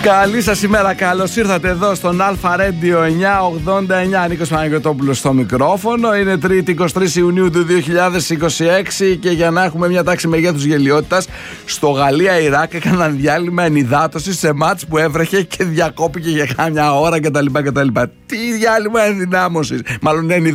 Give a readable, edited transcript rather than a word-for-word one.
Καλή σας ημέρα, καλώς ήρθατε εδώ στον Αλφα Radio 989. Νίκος Παναγιωτόπουλος στο μικρόφωνο. Είναι Τρίτη 23 Ιουνίου του 2026 και για να έχουμε μια τάξη μεγέθους γελιότητας, στο Γαλλία-Ιράκ έκαναν διάλειμμα ενυδάτωσης σε μάτς που έβρεχε και διακόπηκε για κάμια ώρα κτλ. Τι διάλειμμα ενδυνάμωσης, μάλλον